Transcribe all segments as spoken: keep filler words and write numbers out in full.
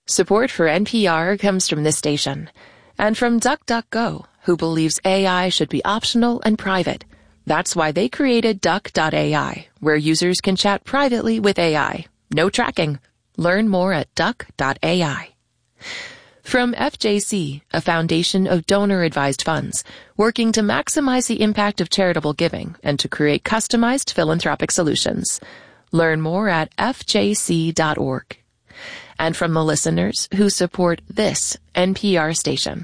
Support for N P R comes from this station and from DuckDuckGo, who believes A I should be optional and private. That's why they created Duck dot A I, where users can chat privately with A I. No tracking. Learn more at Duck dot A I. From F J C, a foundation of donor-advised funds, working to maximize the impact of charitable giving and to create customized philanthropic solutions. Learn more at F J C dot org. And from the listeners who support this N P R station.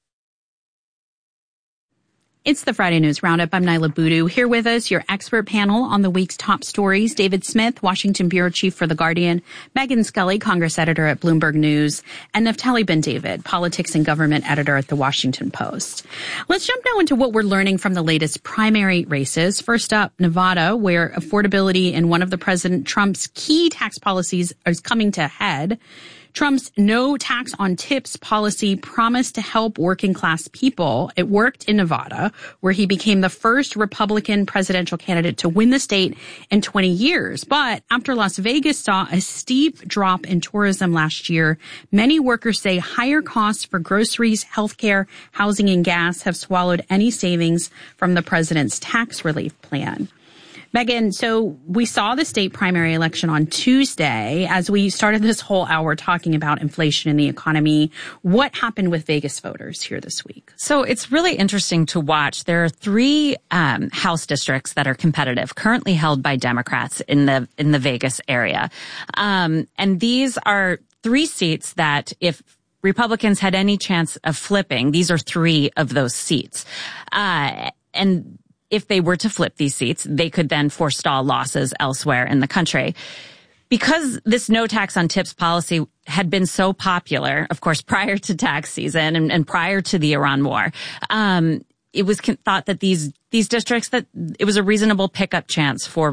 It's the Friday News Roundup. I'm Nyla Boodoo. Here with us, your expert panel on the week's top stories. David Smith, Washington Bureau Chief for The Guardian. Megyn Skelly, Congress Editor at Bloomberg News. And Naftali Ben-David, Politics and Government Editor at The Washington Post. Let's jump now into what we're learning from the latest primary races. First up, Nevada, where affordability in one of the President Trump's key tax policies is coming to a head. Trump's no tax on tips policy promised to help working class people. It worked in Nevada, where he became the first Republican presidential candidate to win the state in twenty years. But after Las Vegas saw a steep drop in tourism last year, many workers say higher costs for groceries, healthcare, housing, and gas have swallowed any savings from the president's tax relief plan. Megyn, so we saw the state primary election on Tuesday. As we started this whole hour talking about inflation in the economy, what happened with Vegas voters here this week? So it's really interesting to watch. There are three um, House districts that are competitive, currently held by Democrats in the in the Vegas area. Um, and these are three seats that if Republicans had any chance of flipping, these are three of those seats. Uh, and if they were to flip these seats, they could then forestall losses elsewhere in the country. Because this no tax on tips policy had been so popular, of course, prior to tax season and, and prior to the Iran war, um, it was thought that these these districts, that it was a reasonable pickup chance for